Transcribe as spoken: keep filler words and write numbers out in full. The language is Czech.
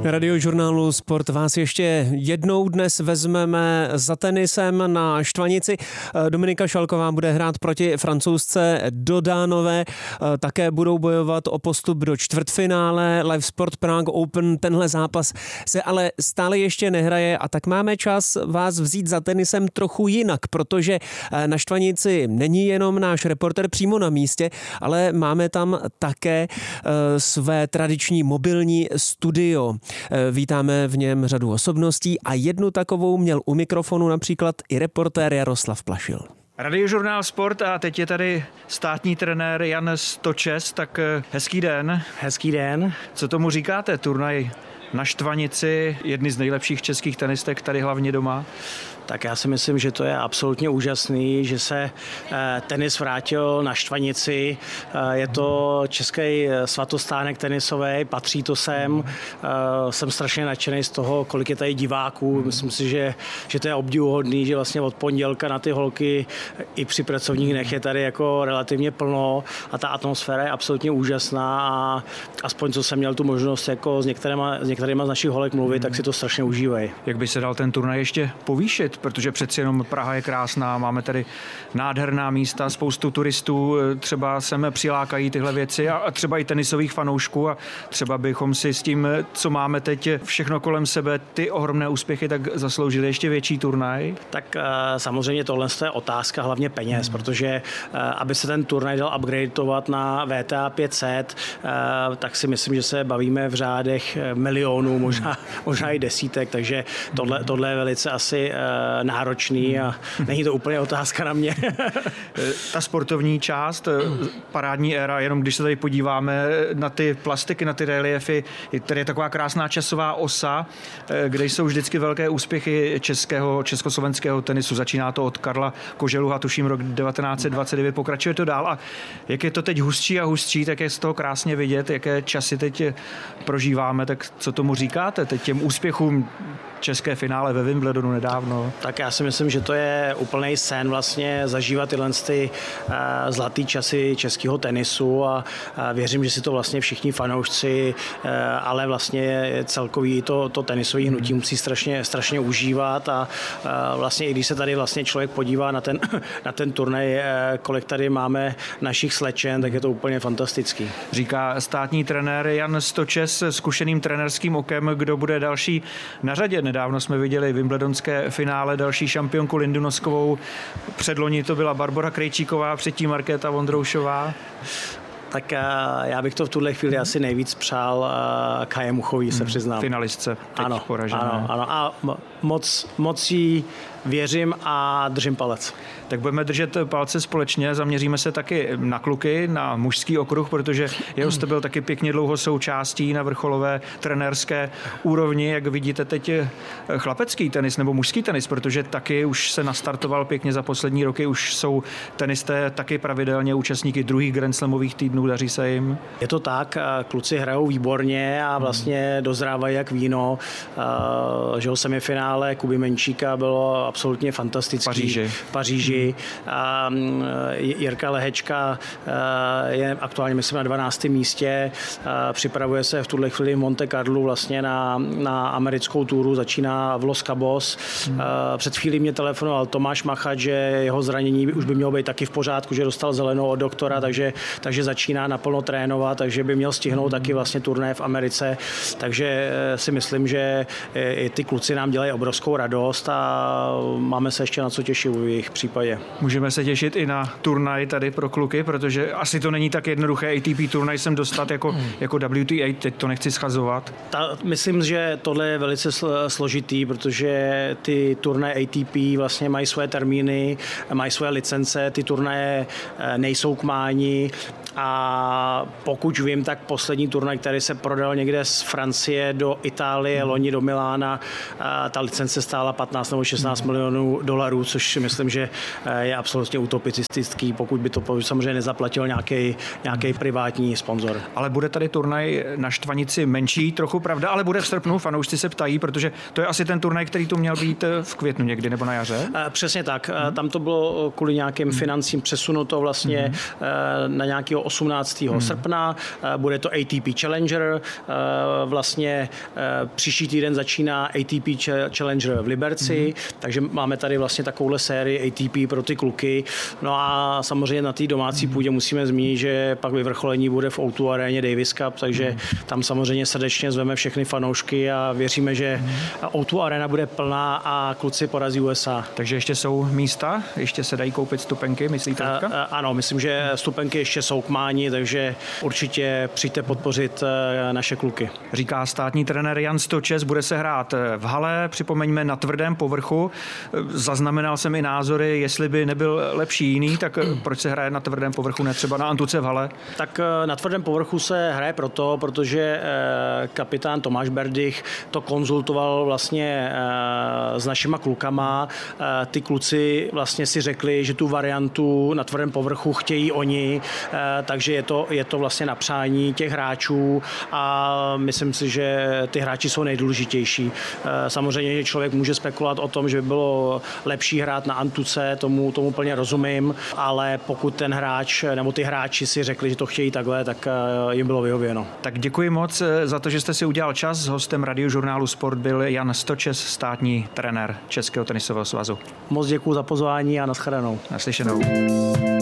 Radiožurnálu Sport vás ještě jednou dnes vezmeme za tenisem na Štvanici. Dominika Šalková bude hrát proti Francouzce Dodánové. Také budou bojovat o postup do čtvrtfinále. Live Sport Prague Open, tenhle zápas se ale stále ještě nehraje a tak máme čas vás vzít za tenisem trochu jinak, protože na Štvanici není jenom náš reporter přímo na místě, ale máme tam také své tradiční mobilní studio. Vítáme v něm řadu osobností a jednu takovou měl u mikrofonu například i reportér Jaroslav Plašil. Radiožurnál Sport a teď je tady státní trenér Jan Stočes, tak hezký den. Hezký den. Co tomu říkáte, turnaj na Štvanici, jedny z nejlepších českých tenistek tady hlavně doma? Tak já si myslím, že to je absolutně úžasný, že se tenis vrátil na Štvanici. Je to český svatostánek tenisový, patří to sem. Jsem strašně nadšený z toho, kolik je tady diváků. Myslím si, že, že to je obdivuhodný, že vlastně od pondělka na ty holky i při pracovních dnech je tady jako relativně plno a ta atmosféra je absolutně úžasná a aspoň co jsem měl tu možnost jako s některýma, s některýma z našich holek mluvit, tak si to strašně užívají. Jak by se dal ten turnaj ještě povýšit? Protože přeci jenom Praha je krásná, máme tady nádherná místa, spoustu turistů, třeba sem přilákají tyhle věci a třeba i tenisových fanoušků a třeba bychom si s tím, co máme teď všechno kolem sebe, ty ohromné úspěchy, tak zasloužili ještě větší turnaj? Tak samozřejmě tohle je otázka hlavně peněz, hmm. protože aby se ten turnaj dal upgradeovat na V T A pět set, tak si myslím, že se bavíme v řádech milionů, možná, možná i desítek, takže tohle, tohle je velice asi náročný a není to úplně otázka na mě. Ta sportovní část, parádní éra, jenom když se tady podíváme na ty plastiky, na ty reliefy, tady je taková krásná časová osa, kde jsou vždycky velké úspěchy českého, československého tenisu. Začíná to od Karla Koželuha, tuším rok devatenáct set dvacet devět, pokračuje to dál a jak je to teď hustší a hustší, tak je z toho krásně vidět, jaké časy teď prožíváme, tak co tomu říkáte teď těm úspěchům? České finále ve Wimbledonu nedávno. Tak já si myslím, že to je úplný sen vlastně zažívat tyhle ty uh, zlatý časy českého tenisu a uh, věřím, že si to vlastně všichni fanoušci, uh, ale vlastně celkový to, to tenisové hnutí musí strašně, strašně užívat a uh, vlastně i když se tady vlastně člověk podívá na ten, na ten turnaj, uh, kolik tady máme našich slečen, tak je to úplně fantastický. Říká státní trenér Jan Stočes zkušeným trenérským okem, kdo bude další na řadě. Nedávno jsme viděli wimbledonské finále, další šampionku Lindu Noskovou. Předloni to byla Barbora Krejčíková, předtím Markéta Vondroušová. Tak já bych to v tuhle chvíli asi nejvíc přál Kaje Muchový, se přiznám. Finalistce, teď ano, poražené. Ano, ano. A moc, moc jí věřím a držím palec. Tak budeme držet palce společně, zaměříme se taky na kluky, na mužský okruh, protože jeho jste byl taky pěkně dlouho součástí na vrcholové trenérské úrovni. Jak vidíte teď chlapecký tenis nebo mužský tenis, protože taky už se nastartoval pěkně za poslední roky, už jsou tenisté taky pravidelně účastníky druhých Grand Slamových týdnů, daří se jim? Je to tak, kluci hrajou výborně a vlastně dozrávají jak víno. Že o semifinále Kuby Menčíka bylo absolutně fantastický. Paříži. Paříži. A Jirka Lehečka je aktuálně, myslím, na dvanáctém místě. Připravuje se v tuhle chvíli v Monte Carlu vlastně na, na americkou túru, začíná v Los Cabos. Hmm. Před chvílí mě telefonoval Tomáš Machat, že jeho zranění už by mělo být taky v pořádku, že dostal zelenou od doktora, takže, takže začíná naplno trénovat, takže by měl stihnout taky vlastně turné v Americe. Takže si myslím, že i ty kluci nám dělají obrovskou radost a máme se ještě na co těšit v jejich případě. Můžeme se těšit i na turnaj tady pro kluky, protože asi to není tak jednoduché A T P turnaj sem dostat jako, hmm. jako W T A, teď to nechci schazovat. Ta, myslím, že tohle je velice složitý, protože ty turnaje A T P vlastně mají své termíny, mají své licence, ty turnaje nejsou k mání a pokud vím, tak poslední turnaj, který se prodal někde z Francie do Itálie, hmm. loni do Milána, ta licence stála patnáct nebo šestnáct hmm. milionů dolarů, což si myslím, že je absolutně utopistický, pokud by to samozřejmě nezaplatil nějaký, nějaký privátní sponzor. Ale bude tady turnaj na Štvanici menší, trochu pravda, ale bude v srpnu, fanoušci se ptají, protože to je asi ten turnaj, který tu měl být v květnu někdy nebo na jaře? Přesně tak, hmm. tam to bylo kvůli nějakým financím přesunuto vlastně hmm. na nějakého osmnáctého Hmm. srpna, bude to A T P Challenger, vlastně příští týden začíná A T P Challenger v Liberci, hmm. takže máme tady vlastně takovouhle sérii A T P pro ty kluky. No a samozřejmě na té domácí půdě musíme zmínit, že pak vyvrcholení bude v O dva aréně Davis Cup, takže hmm. tam samozřejmě srdečně zveme všechny fanoušky a věříme, že O dva arena bude plná a kluci porazí U S A. Takže ještě jsou místa? Ještě se dají koupit stupenky, myslíte? Uh, uh, ano, myslím, že stupenky ještě jsou k mání, takže určitě přijďte podpořit uh, naše kluky. Říká státní trenér Jan Stočes, bude se hrát v hale, připomeňme na tvrdém povrchu. Zaznamenal jsem i názory, jestli by nebyl lepší jiný, tak proč se hraje na tvrdém povrchu, ne třeba na antuce v hale? Tak uh, na tvrdém povrchu se hraje proto, protože uh, kapitán Tomáš Berdych to konzultoval vlastně uh, s našima klukama. Uh, ty kluci vlastně si řekli, že tu variantu na tvrdém povrchu chtějí oni, uh, takže je to, je to vlastně na přání těch hráčů a myslím si, že ty hráči jsou nejdůležitější. Uh, samozřejmě, že člověk může spekulovat o tom, že by bylo lepší hrát na antuce, tomu, tomu plně rozumím, ale pokud ten hráč nebo ty hráči si řekli, že to chtějí takhle, tak uh, jim bylo vyhověno. Tak děkuji moc za to, že jste si udělal čas. Hostem Radiožurnálu Sport byl Jan Stočes, státní trenér Českého tenisového svazu. Moc děkuji za pozvání a nashledanou. Naslyšenou.